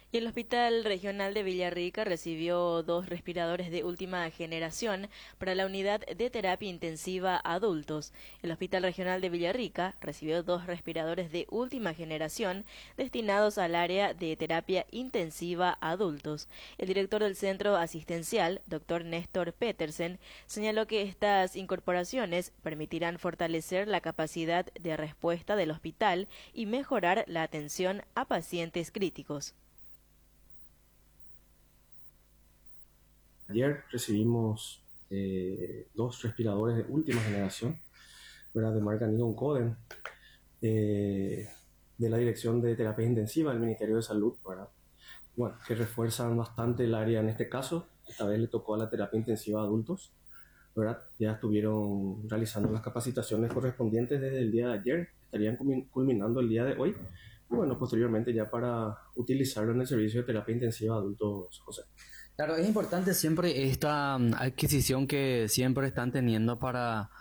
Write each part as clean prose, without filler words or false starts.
Y el Hospital Regional de Villarrica recibió 2 respiradores de última generación para la unidad de terapia intensiva adultos. El Hospital Regional de Villarrica recibió 2 respiradores de última generación destinados al área de terapia intensiva adultos. El director del centro asistencial, doctor Néstor Petersen, señaló que estas incorporaciones permitirán fortalecer la capacidad de respuesta del hospital y mejorar la atención a pacientes críticos. Ayer recibimos dos respiradores de última generación, ¿verdad? De marca Nikon Coden, de la Dirección de Terapia Intensiva del Ministerio de Salud, ¿verdad? Bueno, que refuerzan bastante el área en este caso. Esta vez le tocó a la terapia intensiva a adultos, ¿verdad? Ya estuvieron realizando las capacitaciones correspondientes desde el día de ayer, estarían culminando el día de hoy, y bueno, posteriormente ya para utilizarlo en el servicio de terapia intensiva a adultos, José. Claro, es importante siempre esta adquisición que siempre están teniendo para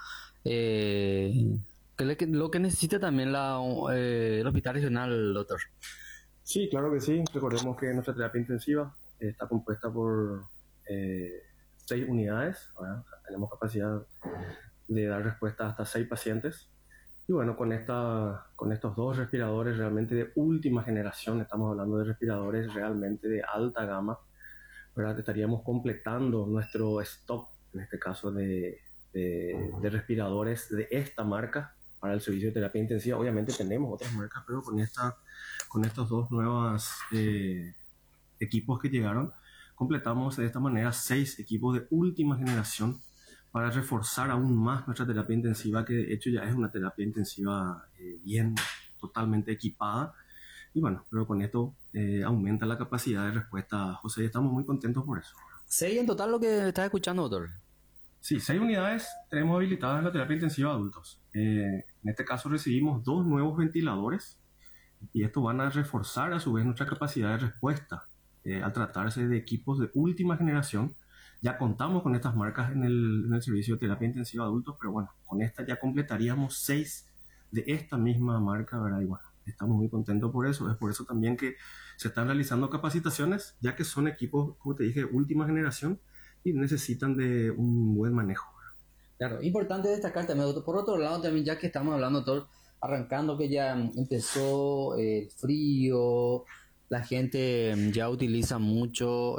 lo que necesita también el Hospital Regional, doctor. Sí, claro que sí. Recordemos que nuestra terapia intensiva está compuesta por 6 unidades, ¿verdad? Tenemos capacidad de dar respuesta hasta 6 pacientes. Y bueno, con estos dos respiradores realmente de última generación, estamos hablando de respiradores realmente de alta gama, ¿verdad? Estaríamos completando nuestro stock, en este caso de respiradores de esta marca para el servicio de terapia intensiva. Obviamente tenemos otras marcas, pero con estos dos nuevos equipos que llegaron, completamos de esta manera 6 equipos de última generación para reforzar aún más nuestra terapia intensiva, que de hecho ya es una terapia intensiva bien, totalmente equipada. Y bueno, pero con esto aumenta la capacidad de respuesta, José, y estamos muy contentos por eso. 6 en total lo que estás escuchando, doctor. Sí, 6 unidades tenemos habilitadas en la terapia intensiva de adultos. En este caso recibimos 2 nuevos ventiladores y estos van a reforzar a su vez nuestra capacidad de respuesta. Al tratarse de equipos de última generación, ya contamos con estas marcas en el servicio de terapia intensiva de adultos, pero bueno, con esta ya completaríamos 6 de esta misma marca, ¿verdad? Y bueno, estamos muy contentos por eso. Es por eso también que se están realizando capacitaciones, ya que son equipos, como te dije, de última generación y necesitan de un buen manejo. Claro, importante destacar también, doctor. Por otro lado, también ya que estamos hablando, doctor, arrancando que ya empezó el frío, la gente ya utiliza mucho